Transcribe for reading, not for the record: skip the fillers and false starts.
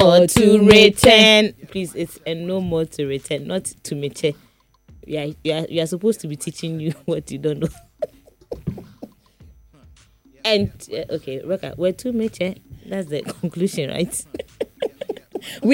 more to return. Please, it's and no more to return, not to meche. You are supposed to be teaching you what you don't know. And okay, Roka, we're too meche. That's the conclusion, right?